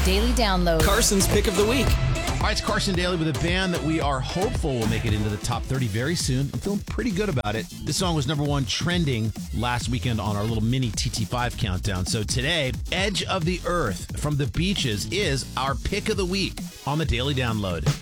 Daily Download. Carson's Pick of the Week. All right, it's Carson Daly with a band that we are hopeful will make it into the top 30 very soon. I'm feeling pretty good about it. This song was number one trending last weekend on our little mini TT5 countdown. So today, Edge of the Earth from the Beaches is our Pick of the Week on the Daily Download.